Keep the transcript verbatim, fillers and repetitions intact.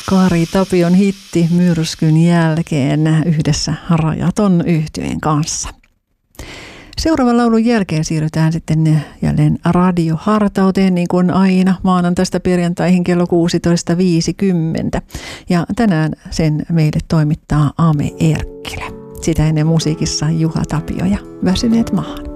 Kari Tapion hitti myrskyn jälkeen yhdessä Rajaton yhtyeen kanssa. Seuraavan laulun jälkeen siirrytään sitten jälleen radiohartauteen niin kuin aina maanantaista perjantaihin kello kuusitoista viisikymmentä. Ja tänään sen meille toimittaa Ame Erkkilä. Sitä ennen musiikissa Juha Tapio ja Väsyneet maahan.